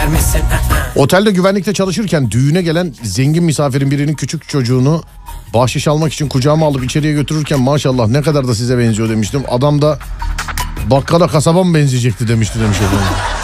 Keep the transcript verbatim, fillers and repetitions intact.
misin? Otelde güvenlikte çalışırken düğüne gelen zengin misafirin birinin küçük çocuğunu bahşiş almak için kucağıma alıp içeriye götürürken maşallah ne kadar da size benziyor demiştim. Adam da bakkala kasaba mı benzeyecekti demişti demiş efendim.